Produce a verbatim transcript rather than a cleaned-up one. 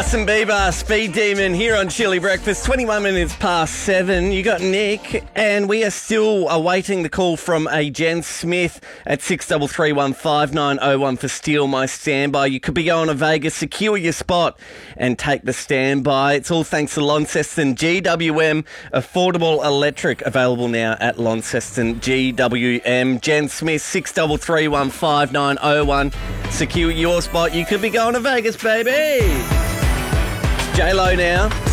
Justin Bieber, Speed Demon here on Chili Breakfast. twenty-one minutes past seven. You got Nick, and we are still awaiting the call from a Jen Smith at six three three one five nine oh one for Steal My Standby. You could be going to Vegas, secure your spot and take the standby. It's all thanks to Launceston G W M Affordable Electric, available now at Launceston G W M. Jen Smith, six three three one five nine oh one. Secure your spot. You could be going to Vegas, baby. J-Lo now.